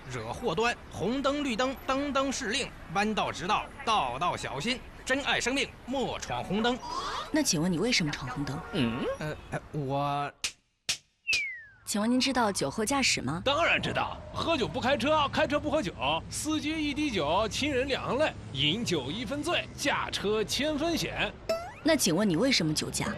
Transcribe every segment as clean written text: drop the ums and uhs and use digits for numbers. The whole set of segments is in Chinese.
惹祸端。红灯绿灯，灯灯是令，弯道直道，道道小心。珍爱生命，莫闯红灯。 那请问你为什么闯红灯？请问您知道酒后驾驶吗？ 当然知道，喝酒不开车，开车不喝酒，司机一滴酒，亲人两行泪，饮酒一分醉，驾车千分险。 那请问你为什么酒驾？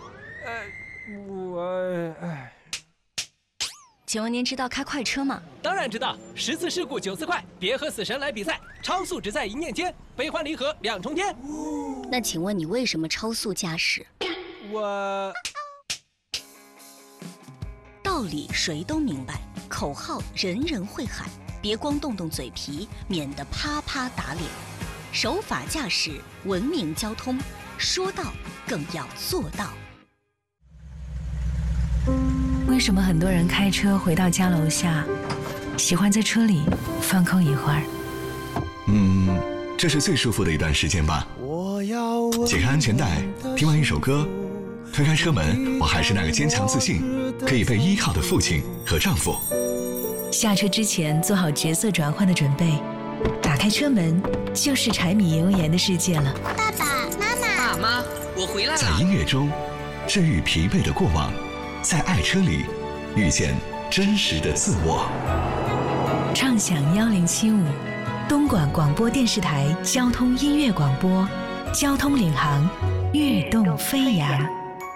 请问您知道开快车吗？ 当然知道，10次事故9次快，别和死神来比赛，超速只在一念间，悲欢离合2重天。 那请问你为什么超速驾驶？道理谁都明白，口号人人会喊，别光动动嘴皮，免得啪啪打脸。守法驾驶，文明交通，说到更要做到。 为什么很多人开车回到家楼下，喜欢在车里放空一会儿？ 这是最舒服的一段时间吧。解开安全带，听完一首歌，推开车门，我还是那个坚强自信，可以被依靠的父亲和丈夫。 下车之前做好角色转换的准备，打开车门就是柴米油盐的世界了。 爸爸妈妈， 爸妈，我回来了。 在音乐中治愈疲惫的过往，在爱车里遇见真实的自我。 畅享1075，东莞广播电视台交通音乐广播，交通领航，跃动飞扬。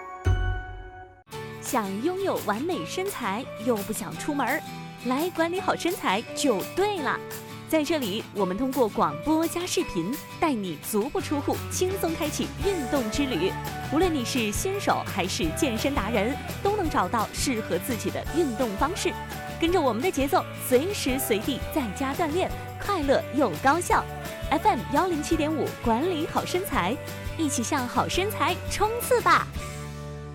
想拥有完美身材又不想出门，来管理好身材就对了。在这里，我们通过广播加视频，带你足不出户，轻松开启运动之旅。无论你是新手还是健身达人，都能找到适合自己的运动方式。跟着我们的节奏，随时随地在家锻炼，快乐又高效。FM 107.5，管理好身材，一起向好身材冲刺吧！